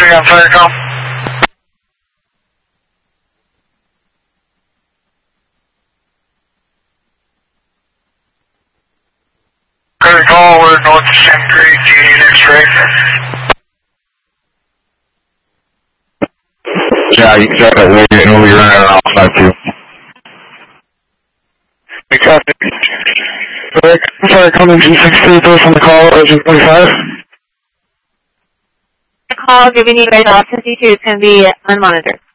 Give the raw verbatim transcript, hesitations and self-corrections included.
three on fire call. Fire call, we're north of Shem Creek, do you need X-ray? Yeah, you got it. We're getting over your running off five two. We copy. Fire call engine six three, those on the call, engine twenty-five. The call giving you guys off fifty-two can be unmonitored.